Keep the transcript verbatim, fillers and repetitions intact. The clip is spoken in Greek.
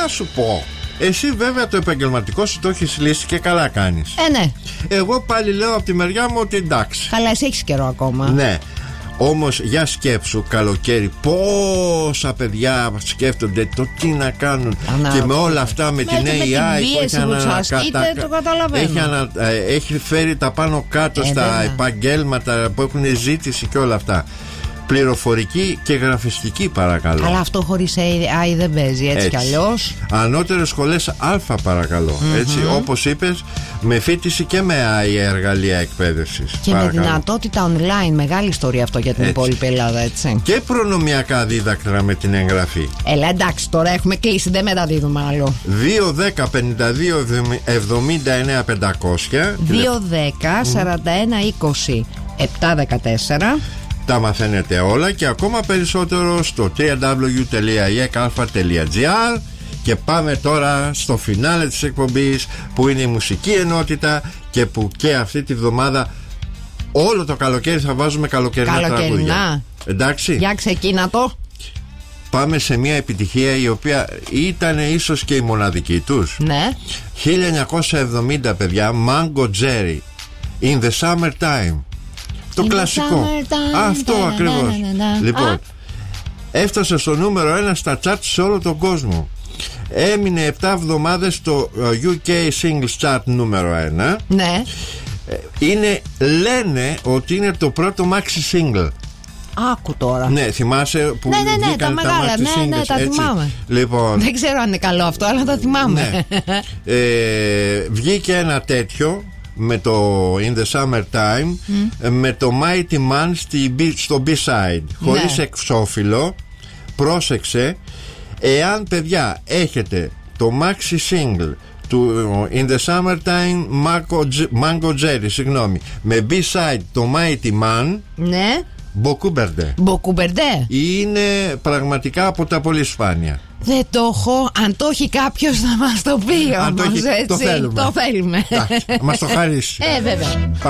να σου πω. Εσύ βέβαια το επαγγελματικό σου το έχεις λύσει και καλά κάνεις. Ε, ναι. Εγώ πάλι λέω από τη μεριά μου ότι εντάξει. Καλά, εσύ έχεις καιρό ακόμα. Ναι. Όμως για σκέψου καλοκαίρι πόσα παιδιά σκέφτονται το τι να κάνουν. Ανά, και με όλα αυτά με, με την έι άι που έχει ανακατα... το καταλαβαίνω. Έχει, ανα... έχει φέρει τα πάνω κάτω ε, στα βέβαια. επαγγέλματα που έχουν ζήτηση και όλα αυτά. Πληροφορική και γραφιστική παρακαλώ. Αλλά αυτό χωρίς έι άι δεν παίζει, έτσι, έτσι. κι αλλιώς. Ανώτερες σχολές Α παρακαλώ. Mm-hmm. Έτσι, όπως είπες, με φοιτηση και με έι άι εργαλεία εκπαίδευσης. Και παρακαλώ. Με δυνατότητα online. Μεγάλη ιστορία αυτό για την έτσι. υπόλοιπη Ελλάδα, έτσι. Και προνομιακά δίδακτρα με την εγγραφή. Έλα, εντάξει, τώρα έχουμε κλείσει, δεν μεταδίδουμε άλλο. δύο δέκα πενήντα δύο εβδομήντα εννέα πεντακόσια δύο δέκα σαράντα ένα είκοσι επτά δεκατέσσερα. Τα μαθαίνετε όλα και ακόμα περισσότερο στο double-u double-u double-u τελεία i e k a l f a τελεία g r. Και πάμε τώρα στο φινάλε της εκπομπής, που είναι η μουσική ενότητα και που και αυτή τη βδομάδα όλο το καλοκαίρι θα βάζουμε καλοκαιρινά τραγούδια. Εντάξει. Για ξεκίνα το. Πάμε σε μια επιτυχία η οποία ήταν ίσως και η μοναδική τους. Ναι. χίλια εννιακόσια εβδομήντα, παιδιά, Mango Jerry, In the Summertime. Το In κλασικό αυτό da, ακριβώς da, da, da, da. Λοιπόν, ah. έφτασε στο νούμερο ένα στα charts σε όλο τον κόσμο. Έμεινε επτά εβδομάδες στο γιου κέι Singles Chart νούμερο ένα. Ναι. Είναι, λένε ότι είναι το πρώτο maxi single. Άκου τώρα. Ναι, θυμάσαι που ναι, ναι, ναι, βγήκαν τα, τα μεγάλα, maxi ναι, singles, ναι, τα έτσι. θυμάμαι. Λοιπόν, δεν ξέρω αν είναι καλό αυτό, αλλά τα θυμάμαι. Ναι. ε, βγήκε ένα τέτοιο με το In the Summertime mm. με το Mighty Man στη, στο B-side, χωρίς ναι. εξώφυλλο. Πρόσεξε, εάν παιδιά έχετε το maxi single του In the Summertime Mango, Mango Jerry, συγγνώμη, με B-side το Mighty Man, ναι, Μποκούμπερντε. Μποκούμπερντε. Είναι πραγματικά από τα πολύ σπάνια. Δεν το έχω. Αν το έχει κάποιος να μας το πει όμως, το, έχει, έτσι, το θέλουμε. Το θέλουμε. Να μας το χαρίσει. Ε, βέβαια.